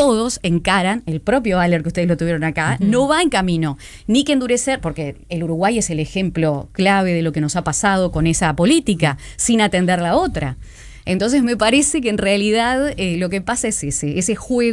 todos encaran, el propio Aller, que ustedes lo tuvieron acá, no va en camino ni que endurecer, porque el Uruguay es el ejemplo clave de lo que nos ha pasado con esa política, sin atender la otra. Entonces me parece que en realidad lo que pasa es ese juego